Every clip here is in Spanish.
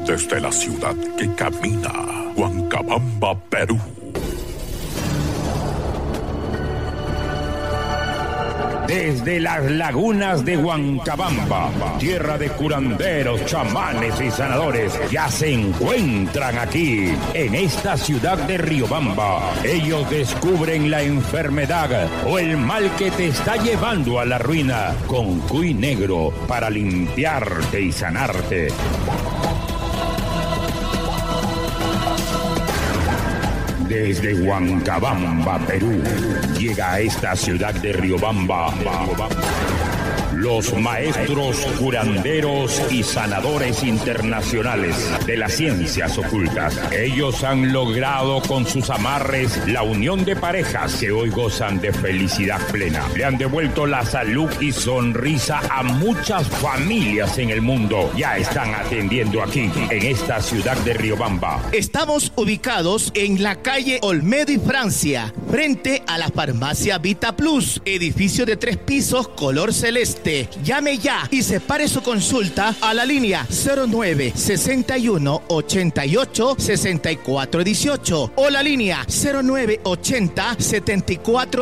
Desde la ciudad que camina, Huancabamba, Perú. Desde las lagunas de Huancabamba, tierra de curanderos, chamanes y sanadores, ya se encuentran aquí, en esta ciudad de Riobamba. Ellos descubren la enfermedad o el mal que te está llevando a la ruina, con cuy negro para limpiarte y sanarte. Desde Huancabamba, Perú, llega a esta ciudad de Riobamba los maestros curanderos y sanadores internacionales de las ciencias ocultas. Ellos han logrado con sus amarres la unión de parejas que hoy gozan de felicidad plena. Le han devuelto la salud y sonrisa a muchas familias en el mundo. Ya están atendiendo aquí, en esta ciudad de Riobamba. Estamos ubicados en la calle Olmedo y Francia, frente a la farmacia Vita Plus, edificio de 3 pisos color celeste. Llame ya y separe su consulta a la línea 09 61 88 64 18 o la línea 09 80 74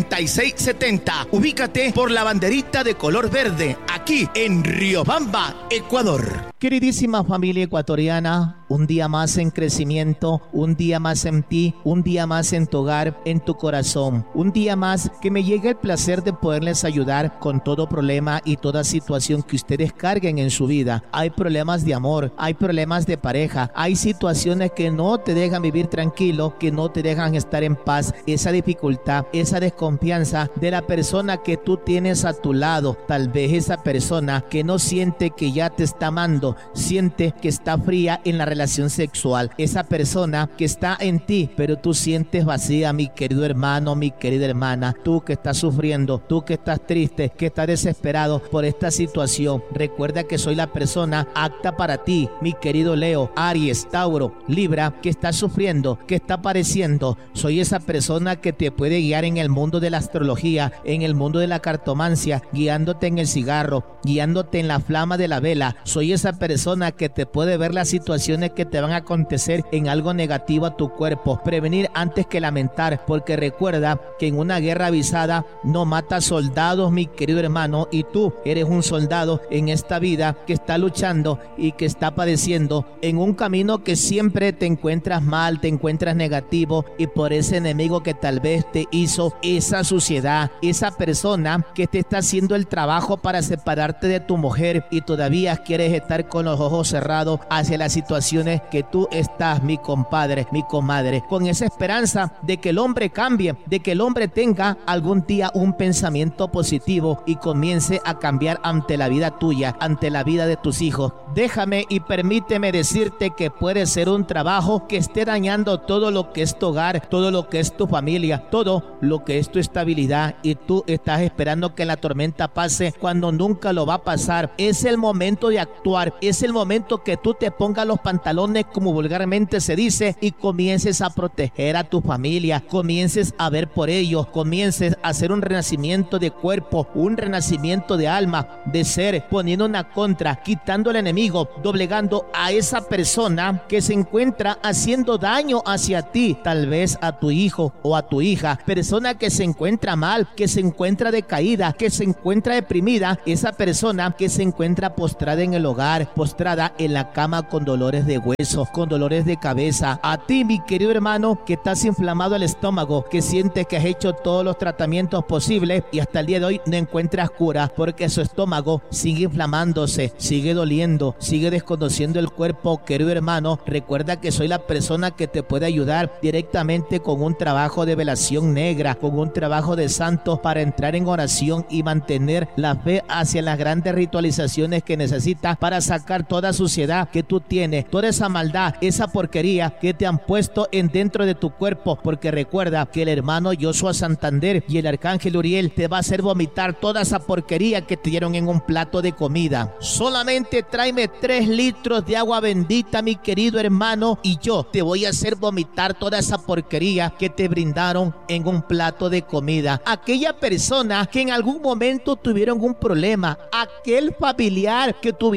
76 70. Ubícate por la banderita de color verde, aquí en Riobamba, Ecuador. Queridísima familia ecuatoriana, un día más en crecimiento, un día más en ti, un día más en tu hogar, en tu corazón, un día más que me llegue el placer de poderles ayudar con todo problema y toda situación que ustedes carguen en su vida. Hay problemas de amor, hay problemas de pareja, hay situaciones que no te dejan vivir tranquilo, que no te dejan estar en paz, esa dificultad, esa desconfianza de la persona que tú tienes a tu lado, tal vez esa persona que no siente que ya te está amando, siente que está fría en la relación sexual, esa persona que está en ti, pero tú sientes vacía, mi querido hermano, mi querida hermana, tú que estás sufriendo, tú que estás triste, que estás desesperado por esta situación. Recuerda que soy la persona apta para ti, mi querido Leo, Aries, Tauro, Libra, que está sufriendo, que está padeciendo. Soy esa persona que te puede guiar en el mundo de la astrología, en el mundo de la cartomancia, guiándote en el cigarro, guiándote en la flama de la vela. Soy esa persona que te puede ver las situaciones que te van a acontecer en algo negativo a tu cuerpo, prevenir antes que lamentar, porque recuerda que en una guerra avisada no mata soldados, mi querido hermano, y tú eres un soldado en esta vida que está luchando y que está padeciendo en un camino que siempre te encuentras mal, te encuentras negativo, y por ese enemigo que tal vez te hizo esa suciedad, esa persona que te está haciendo el trabajo para separarte de tu mujer, y todavía quieres estar con los ojos cerrados hacia las situaciones que tú estás, mi compadre, mi comadre, con esa esperanza de que el hombre cambie, de que el hombre tenga algún día un pensamiento positivo y comience a cambiar ante la vida tuya, ante la vida de tus hijos. Déjame y permíteme decirte que puede ser un trabajo que esté dañando todo lo que es tu hogar, todo lo que es tu familia, todo lo que es tu estabilidad, y tú estás esperando que la tormenta pase cuando nunca lo va a pasar. Es el momento de actuar, es el momento que tú te pongas los pantalones, como vulgarmente se dice, y comiences a proteger a tu familia, comiences a ver por ellos, comiences a hacer un renacimiento de cuerpo, un renacimiento de alma, de ser, poniendo una contra, quitando al enemigo, doblegando a esa persona que se encuentra haciendo daño hacia ti, tal vez a tu hijo o a tu hija, persona que se encuentra mal, que se encuentra decaída, que se encuentra deprimida, esa persona que se encuentra postrada en el hogar, postrada en la cama con dolores de hueso, con dolores de cabeza. A ti, mi querido hermano, que estás inflamado el estómago, que sientes que has hecho todos los tratamientos posibles y hasta el día de hoy no encuentras cura, porque su estómago sigue inflamándose, sigue doliendo, sigue desconociendo el cuerpo. Querido hermano, recuerda que soy la persona que te puede ayudar directamente con un trabajo de velación negra, con un trabajo de santos, para entrar en oración y mantener la fe hacia las grandes ritualizaciones que necesitas para sacar toda suciedad que tú tienes, toda esa maldad, esa porquería que te han puesto en dentro de tu cuerpo, porque recuerda que el hermano Joshua Santander y el arcángel Uriel te va a hacer vomitar toda esa porquería que te dieron en un plato de comida. Solamente tráeme 3 litros de agua bendita, mi querido hermano, y yo te voy a hacer vomitar toda esa porquería que te brindaron en un plato de comida. Aquella persona que en algún momento tuvieron un problema, aquel familiar que tuvieron una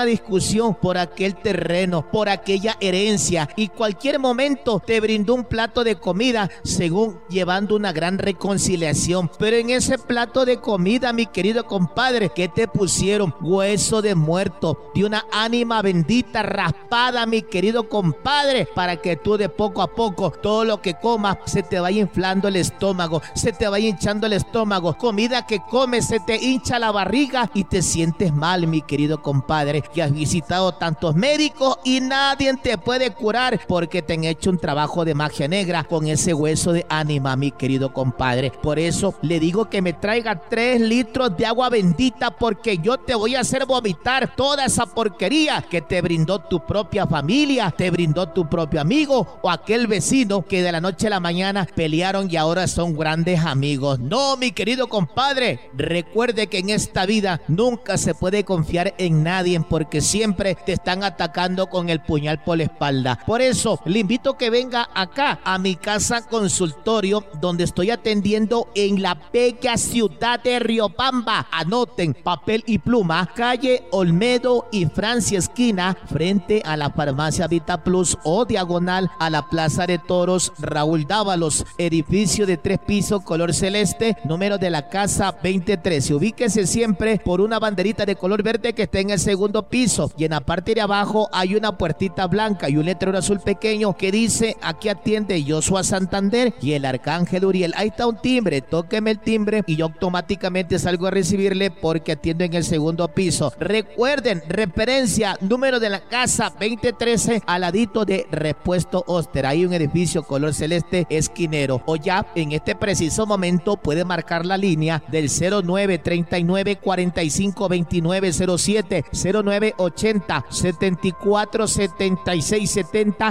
discusión por aquel terreno, por aquella herencia, y cualquier momento te brindó un plato de comida, según llevando una gran reconciliación. Pero en ese plato de comida, mi querido compadre, ¿qué te pusieron? Hueso de muerto, de una ánima bendita raspada, mi querido compadre, para que tú de poco a poco, todo lo que comas, se te vaya inflando el estómago, se te vaya hinchando el estómago. Comida que comes, se te hincha la barriga y te sientes mal, mi querido compadre, que has visitado tantos médicos y nadie te puede curar porque te han hecho un trabajo de magia negra con ese hueso de ánima, mi querido compadre. Por eso le digo que me traiga 3 litros de agua bendita, porque yo te voy a hacer vomitar toda esa porquería que te brindó tu propia familia, te brindó tu propio amigo o aquel vecino que de la noche a la mañana pelearon y ahora son grandes amigos. No, mi querido compadre, recuerde que en esta vida nunca se puede confiar en nadie, porque siempre te están atacando con el puñal por la espalda. Por eso le invito a que venga acá a mi casa consultorio, donde estoy atendiendo en la bella ciudad de Riobamba. Anoten papel y pluma, calle Olmedo y Francia esquina, frente a la farmacia Vita Plus, o diagonal a la Plaza de Toros Raúl Dávalos, edificio de 3 pisos color celeste, número de la casa 2013. Ubíquese siempre por una banderita de color verde que está en el segundo piso, y en la parte de abajo hay una puertita blanca y un letrero azul pequeño que dice: aquí atiende Joshua Santander y el Arcángel Uriel. Ahí está un timbre, tóqueme el timbre y yo automáticamente salgo a recibirle, porque atiendo en el segundo piso. Recuerden, referencia, número de la casa 2013, al ladito de Repuesto Oster. Hay un edificio color celeste esquinero. O ya en este preciso momento puede marcar la línea del 0939 45 29 07, 0980 74 76 70,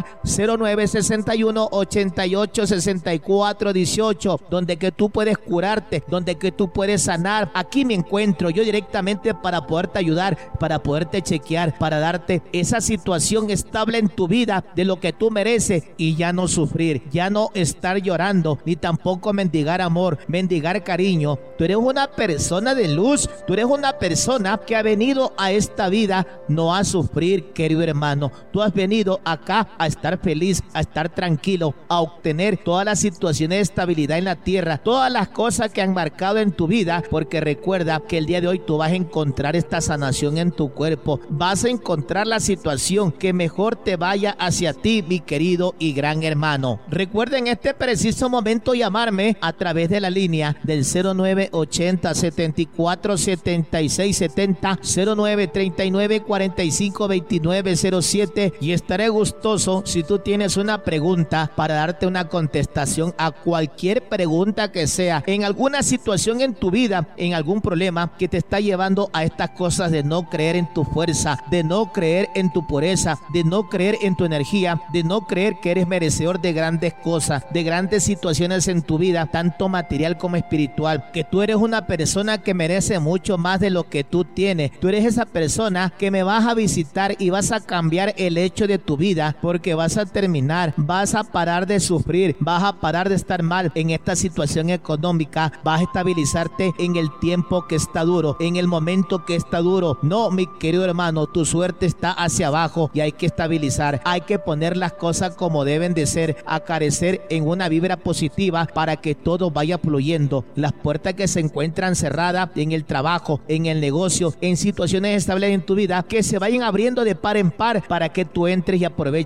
0961 88 64 18, donde que tú puedes curarte, donde que tú puedes sanar. Aquí me encuentro yo directamente para poderte ayudar, para poderte chequear, para darte esa situación estable en tu vida de lo que tú mereces, y ya no sufrir, ya no estar llorando, ni tampoco mendigar amor, mendigar cariño. Tú eres una persona de luz, tú eres una persona que ha venido a esta vida no a sufrir, querido hermano. Tú has venido acá a estar feliz, a estar tranquilo, a obtener todas las situaciones de estabilidad en la tierra, todas las cosas que han marcado en tu vida, porque recuerda que el día de hoy tú vas a encontrar esta sanación en tu cuerpo, vas a encontrar la situación que mejor te vaya hacia ti, mi querido y gran hermano. Recuerda en este preciso momento llamarme a través de la línea del 0980 74 76 70, 0939 45 29 07, y estaré gustoso si tú tienes una pregunta para darte una contestación a cualquier pregunta que sea, en alguna situación en tu vida, en algún problema que te está llevando a estas cosas de no creer en tu fuerza, de no creer en tu pureza, de no creer en tu energía, de no creer que eres merecedor de grandes cosas, de grandes situaciones en tu vida, tanto material como espiritual, que tú eres una persona que merece mucho más de lo que tú tienes. Tú eres esa persona que me vas a visitar y vas a cambiar el hecho de tu vida, porque vas a terminar, vas a parar de sufrir, vas a parar de estar mal en esta situación económica, vas a estabilizarte en el tiempo que está duro, en el momento que está duro. No, mi querido hermano, tu suerte está hacia abajo y hay que estabilizar, hay que poner las cosas como deben de ser, a carecer en una vibra positiva para que todo vaya fluyendo. Las puertas que se encuentran cerradas en el trabajo, en el negocio, en situaciones estables en tu vida, que se vayan abriendo de par en par para que tú entres y aproveches